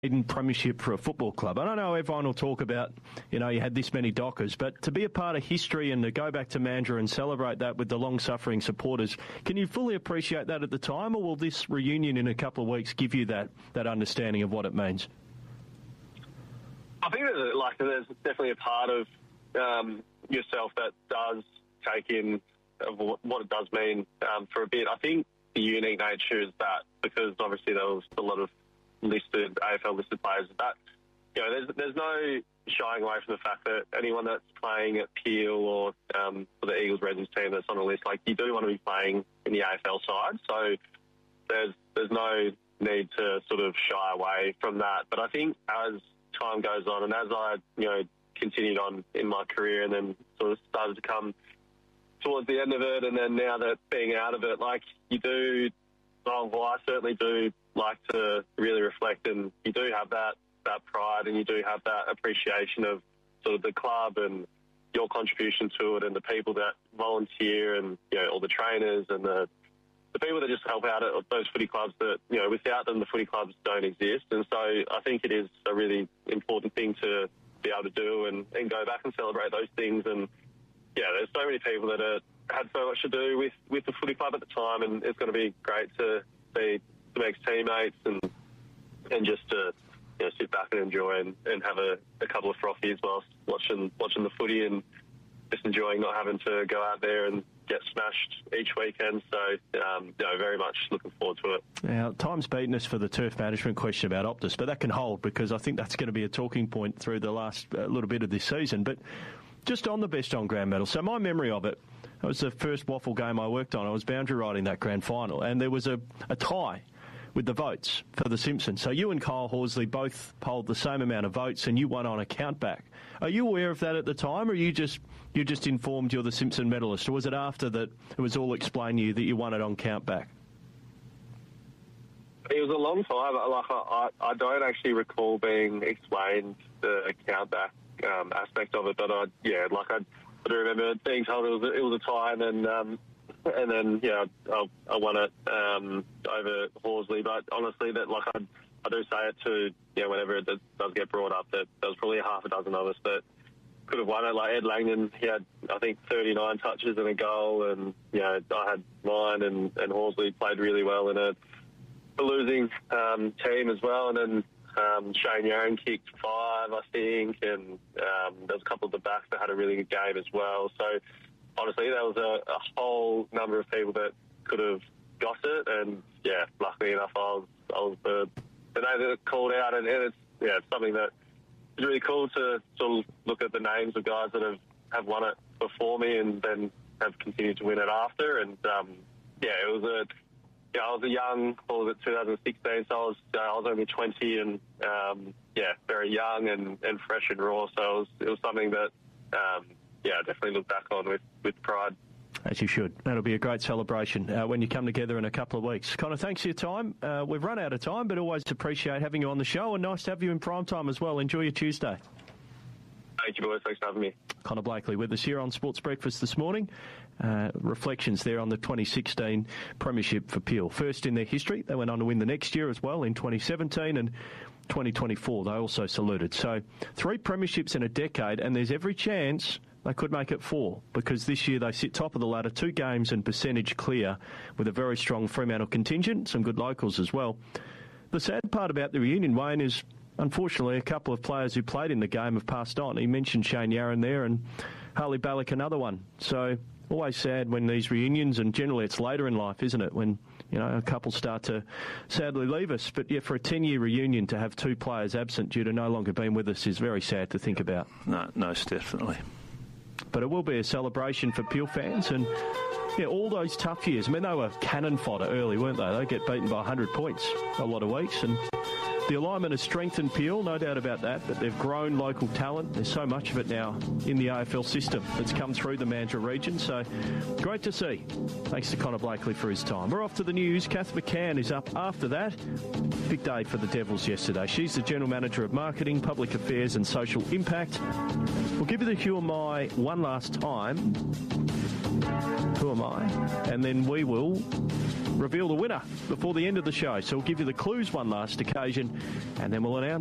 maiden premiership for a football club. I don't know, everyone will talk about, you had this many Dockers, but to be a part of history and to go back to Mandurah and celebrate that with the long-suffering supporters, can you fully appreciate that at the time, or will this reunion in a couple of weeks give you that understanding of what it means? I think there's definitely a part of yourself that does take in what it does mean for a bit. I think the unique nature is that because obviously there was a lot of AFL listed players, that there's no shying away from the fact that anyone that's playing at Peel or for the Eagles Regents team that's on the list, you do want to be playing in the AFL side. So there's no need to sort of shy away from that. But I think as time goes on and as I continued on in my career and then sort of started to come towards the end of it, and then now that being out of it, I certainly do like to really reflect, and you do have that pride and you do have that appreciation of sort of the club and your contribution to it and the people that volunteer and, all the trainers and the people that just help out at those footy clubs that, without them, the footy clubs don't exist. And so I think it is a really important thing to be able to do and go back and celebrate those things. And, there's so many people that had so much to do with the footy club at the time, and it's going to be great to see some ex-teammates and just to sit back and enjoy and have a couple of frothies whilst watching the footy and just enjoying not having to go out there and get smashed each weekend. So, very much looking forward to it. Now, time's beaten us for the turf management question about Optus, but that can hold because I think that's going to be a talking point through the last little bit of this season. But just on the best on-ground medal, so my memory of it was the first WAFL game I worked on. I was boundary riding that grand final, and there was a tie with the votes for the Simpsons. So you and Kyle Horsley both polled the same amount of votes, and you won on a countback. Are you aware of that at the time, or you just informed you're the Simpson medalist, or was it after that it was all explained to you that you won it on countback? It was a long time. I don't actually recall being explained the countback aspect of it, but I do remember being told it was a tie, and then I won it over Horsley. But honestly, that I do say it to whenever it does get brought up that there was probably half a dozen of us that could have won it. Like Ed Langdon, he had I think 39 touches and a goal, and I had mine, and Horsley played really well in a losing team as well, and then Shane Yarran kicked 5, I think, and there was a couple of the backs that had a really good game as well. So honestly, there was a whole number of people that could have got it, and luckily enough, I was the name that called out, and it's something that is really cool to sort of look at the names of guys that have won it before me and then have continued to win it after, and it was I was a young, 2016, so I was only 20 and, very young and fresh and raw. So it was something that, I definitely look back on with pride. As you should. That'll be a great celebration when you come together in a couple of weeks. Connor, thanks for your time. We've run out of time, but always appreciate having you on the show, and nice to have you in prime time as well. Enjoy your Tuesday. Thank you, boys. Thanks for having me. Connor Blakely with us here on Sports Breakfast this morning. Reflections there on the 2016 Premiership for Peel. First in their history. They went on to win the next year as well in 2017 and 2024. They also saluted. So 3 premierships in a decade, and there's every chance they could make it 4 because this year they sit top of the ladder, 2 games and percentage clear with a very strong Fremantle contingent, some good locals as well. The sad part about the reunion, Wayne, is unfortunately a couple of players who played in the game have passed on. He mentioned Shane Yarran there and Harley Ballock another one. So always sad when these reunions, and generally it's later in life, isn't it, when a couple start to sadly leave us. But for a 10-year reunion to have 2 players absent due to no longer being with us is very sad to think about. No, definitely. But it will be a celebration for Peel fans, and all those tough years. I mean, they were cannon fodder early, weren't they? They get beaten by 100 points a lot of weeks, and the alignment has strengthened Peel, no doubt about that, but they've grown local talent. There's so much of it now in the AFL system that's come through the Mandurah region, so great to see. Thanks to Connor Blakely for his time. We're off to the news. Kath McCann is up after that. Big day for the Devils yesterday. She's the General Manager of Marketing, Public Affairs and Social Impact. We'll give you the Hugh and My one last time. Who am I? And then we will reveal the winner before the end of the show. So we'll give you the clues one last occasion, and then we'll announce